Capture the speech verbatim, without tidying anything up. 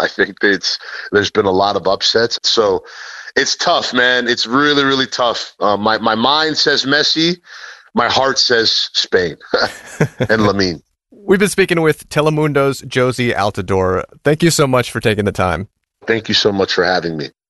I think that it's there's been a lot of upsets. So it's tough, man. It's really, really tough. Uh, my, my mind says Messi. My heart says Spain and Lamine. We've been speaking with Telemundo's Jozy Altidore. Thank you so much for taking the time. Thank you so much for having me.